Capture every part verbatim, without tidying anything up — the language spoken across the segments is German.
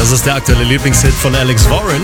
Das ist der aktuelle Lieblingshit von Alex Warren.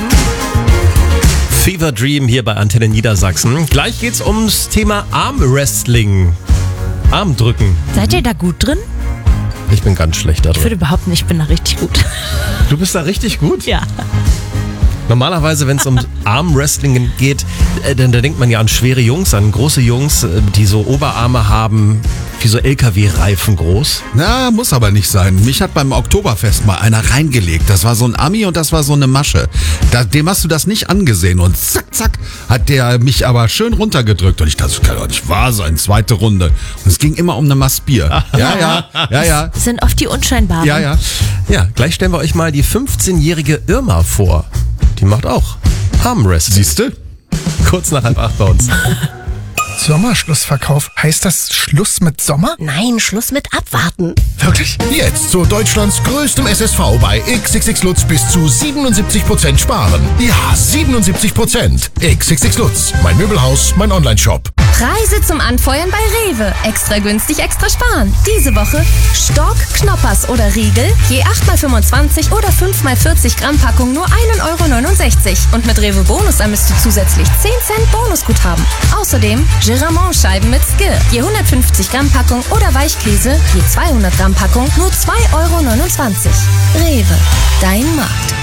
Fever Dream hier bei Antenne Niedersachsen. Gleich geht's ums Thema Armwrestling. Armdrücken. Seid ihr da gut drin? Ich bin ganz schlecht da Ich drin. würde behaupten, ich bin da richtig gut. Du bist da richtig gut? Ja. Normalerweise, wenn es um Armwrestling geht, äh, dann da denkt man ja an schwere Jungs, an große Jungs, äh, die so Oberarme haben, wie so L K W-Reifen groß. Na, muss aber nicht sein. Mich hat beim Oktoberfest mal einer reingelegt. Das war so ein Ami und das war so eine Masche. Da, dem hast du das nicht angesehen und zack, zack, hat der mich aber schön runtergedrückt. Und ich dachte, das kann doch nicht wahr sein. Zweite Runde. Und es ging immer um eine Maß Bier. Ja, ja, ja, ja. Das sind oft die Unscheinbaren. Ja, ja. Ja, gleich stellen wir euch mal die fünfzehnjährige Irma vor. Die macht auch Armwrestling. Siehst du? Kurz nach halb acht bei uns. Sommerschlussverkauf. Heißt das Schluss mit Sommer? Nein, Schluss mit Abwarten. Wirklich? Jetzt zu Deutschlands größtem S S V bei X X X Lutz bis zu siebenundsiebzig Prozent sparen. Ja, siebenundsiebzig Prozent. X X X Lutz, mein Möbelhaus, mein Onlineshop. Preise zum Anfeuern bei Rewe. Extra günstig, extra sparen. Diese Woche Stork, Knoppers oder Riegel, je acht mal fünfundzwanzig oder fünf mal vierzig Gramm Packung nur ein Euro neunundsechzig. Und mit Rewe Bonus ermisst du zusätzlich zehn Cent Bonusguthaben. Außerdem Geramont-Scheiben mit Skill, je hundertfünfzig Gramm Packung oder Weichkäse, je zweihundert Gramm Packung nur zwei Euro neunundzwanzig. Rewe, dein Markt.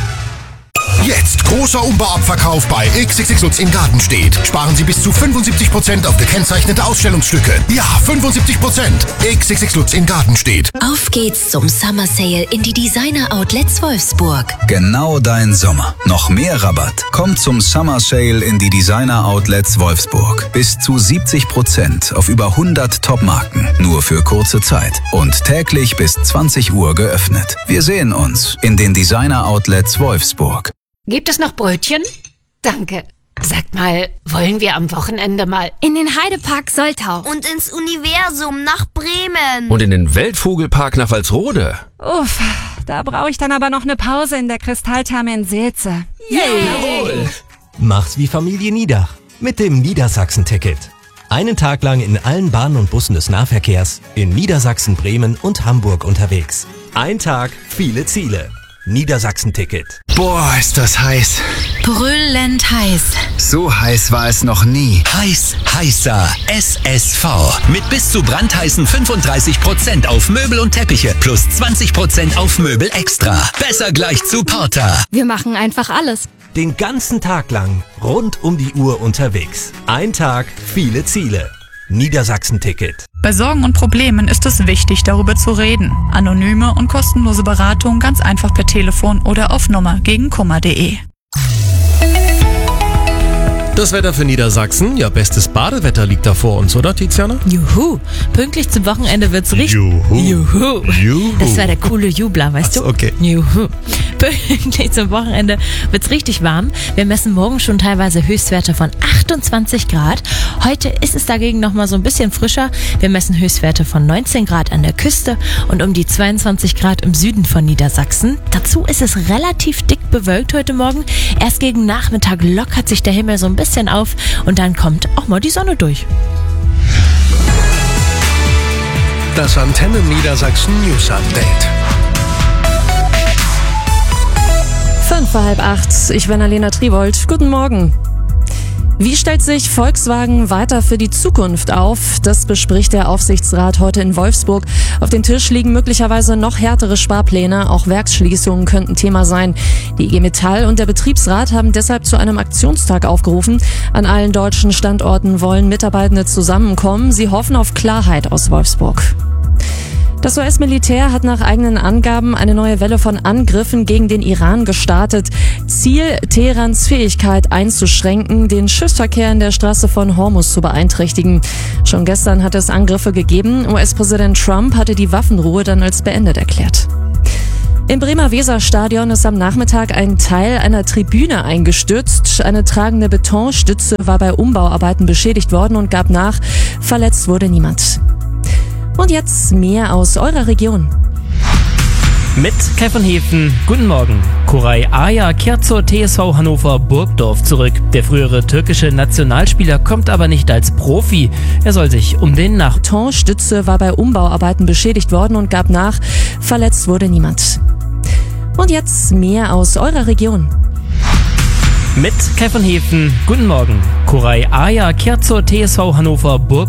Jetzt großer Umbauabverkauf bei X X X Lutz in Gartenstedt. Sparen Sie bis zu fünfundsiebzig Prozent auf gekennzeichnete Ausstellungsstücke. Ja, fünfundsiebzig Prozent. X X X Lutz in Gartenstedt. Auf geht's zum Summer Sale in die Designer Outlets Wolfsburg. Genau dein Sommer. Noch mehr Rabatt. Kommt zum Summer Sale in die Designer Outlets Wolfsburg. Bis zu siebzig Prozent auf über hundert Top-Marken. Nur für kurze Zeit. Und täglich bis zwanzig Uhr geöffnet. Wir sehen uns in den Designer Outlets Wolfsburg. Gibt es noch Brötchen? Danke. Sagt mal, wollen wir am Wochenende mal in den Heidepark Soltau und ins Universum nach Bremen und in den Weltvogelpark nach Walsrode? Uff, da brauche ich dann aber noch eine Pause in der Kristalltherme in Seelze. Jawohl! Mach's wie Familie Niedach mit dem Niedersachsen-Ticket. Einen Tag lang in allen Bahnen und Bussen des Nahverkehrs in Niedersachsen, Bremen und Hamburg unterwegs. Ein Tag, viele Ziele. Niedersachsen-Ticket. Boah, ist das heiß. Brüllend heiß. So heiß war es noch nie. Heiß, heißer S S V. Mit bis zu brandheißen fünfunddreißig Prozent auf Möbel und Teppiche plus zwanzig Prozent auf Möbel extra. Besser gleich zu Porter. Wir machen einfach alles. Den ganzen Tag lang rund um die Uhr unterwegs. Ein Tag, viele Ziele. Niedersachsen-Ticket. Bei Sorgen und Problemen ist es wichtig, darüber zu reden. Anonyme und kostenlose Beratung ganz einfach per Telefon oder auf Nummer gegen kummer punkt de. Das Wetter für Niedersachsen, ja, bestes Badewetter liegt da vor uns, oder Tiziana? Juhu, pünktlich zum Wochenende wird's richtig... Juhu. Juhu. Juhu. Das war der coole Jubler, weißt Ach, du? okay. Juhu. Pünktlich zum Wochenende wird's richtig warm. Wir messen morgen schon teilweise Höchstwerte von achtundzwanzig Grad. Heute ist es dagegen nochmal so ein bisschen frischer. Wir messen Höchstwerte von neunzehn Grad an der Küste und um die zweiundzwanzig Grad im Süden von Niedersachsen. Dazu ist es relativ dick bewölkt heute Morgen. Erst gegen Nachmittag lockert sich der Himmel so ein bisschen auf und dann kommt auch mal die Sonne durch. Das Antenne Niedersachsen News Update. Fünf vor halb acht. Ich bin Alena Tribold. Guten Morgen. Wie stellt sich Volkswagen weiter für die Zukunft auf? Das bespricht der Aufsichtsrat heute in Wolfsburg. Auf dem Tisch liegen möglicherweise noch härtere Sparpläne. Auch Werksschließungen könnten Thema sein. Die I G Metall und der Betriebsrat haben deshalb zu einem Aktionstag aufgerufen. An allen deutschen Standorten wollen Mitarbeitende zusammenkommen. Sie hoffen auf Klarheit aus Wolfsburg. Das U S-Militär hat nach eigenen Angaben eine neue Welle von Angriffen gegen den Iran gestartet. Ziel, Teherans Fähigkeit einzuschränken, den Schiffsverkehr in der Straße von Hormuz zu beeinträchtigen. Schon gestern hat es Angriffe gegeben. U S-Präsident Trump hatte die Waffenruhe dann als beendet erklärt. Im Bremer Weserstadion ist am Nachmittag ein Teil einer Tribüne eingestürzt. Eine tragende Betonstütze war bei Umbauarbeiten beschädigt worden und gab nach. Verletzt wurde niemand. Und jetzt mehr aus eurer Region. Mit Kai von Hefen, guten Morgen. Koray Aya kehrt zur T S V Hannover Burgdorf zurück. Der frühere türkische Nationalspieler kommt aber nicht als Profi. Er soll sich um den Nach... Betonstütze war bei Umbauarbeiten beschädigt worden und gab nach. Verletzt wurde niemand. Und jetzt mehr aus eurer Region. Mit Kai von Hefen, guten Morgen. Koray Aja kehrt zur T S V Hannover Burg